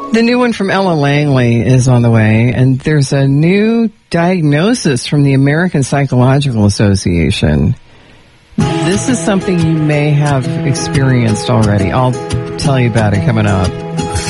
The new one from Ella Langley is on the way, and there's a new diagnosis from the American Psychological Association. This is something you may have experienced already. I'll tell you about it coming up.